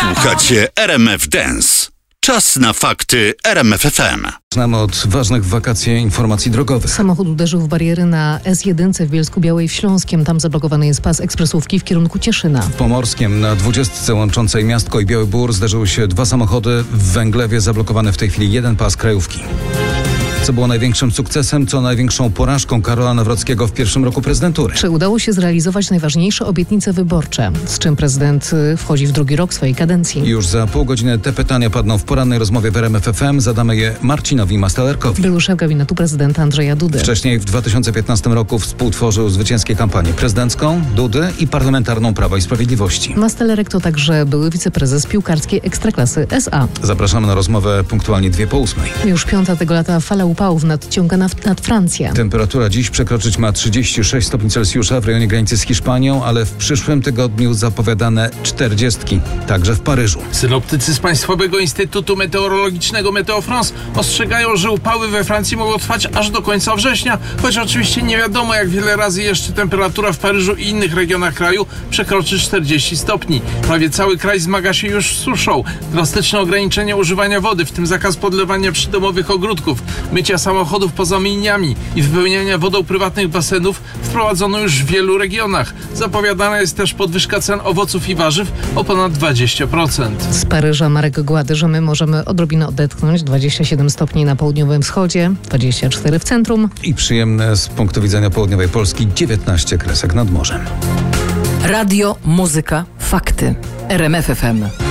Słuchacie RMF Dance. Czas na fakty RMF FM. Znamy od ważnych w wakacje informacji drogowych. Samochód uderzył w bariery na S1 w Bielsku-Białej w Śląskiem. Tam zablokowany jest pas ekspresówki w kierunku Cieszyna. W Pomorskiem na 20 łączącej Miastko i Biały Bór zdarzyły się dwa samochody. W Węglewie zablokowany w tej chwili jeden pas krajówki. Co było największym sukcesem, co największą porażką Karola Nawrockiego w pierwszym roku prezydentury? Czy udało się zrealizować najważniejsze obietnice wyborcze? Z czym prezydent wchodzi w drugi rok swojej kadencji? Już za pół godziny te pytania padną w porannej rozmowie w RMF FM. Zadamy je Marcinowi Mastalerkowi. Był szef gabinetu prezydenta Andrzeja Dudy. Wcześniej w 2015 roku współtworzył zwycięskie kampanie prezydencką, Dudy i parlamentarną Prawa i Sprawiedliwości. Mastalerek to także były wiceprezes piłkarskiej Ekstraklasy SA. Zapraszamy na rozmowę punktualnie 7:02. Już piąta tego lata fala upałów nadciąga nad Francję. Temperatura dziś przekroczyć ma 36 stopni Celsjusza w rejonie granicy z Hiszpanią, ale w przyszłym tygodniu zapowiadane 40, także w Paryżu. Synoptycy z Państwowego Instytutu Meteorologicznego Meteo France ostrzegają, że upały we Francji mogą trwać aż do końca września, choć oczywiście nie wiadomo, jak wiele razy jeszcze temperatura w Paryżu i innych regionach kraju przekroczy 40 stopni. Prawie cały kraj zmaga się już z suszą. Drastyczne ograniczenie używania wody, w tym zakaz podlewania przydomowych ogródków, mycia samochodów poza myjniami i wypełniania wodą prywatnych basenów wprowadzono już w wielu regionach. Zapowiadana jest też podwyżka cen owoców i warzyw o ponad 20%. Z Paryża Marek Głady, że my możemy odrobinę odetchnąć. 27 stopni na południowym wschodzie, 24 w centrum. I przyjemne z punktu widzenia południowej Polski 19 kresek nad morzem. Radio, muzyka, fakty. RMF FM.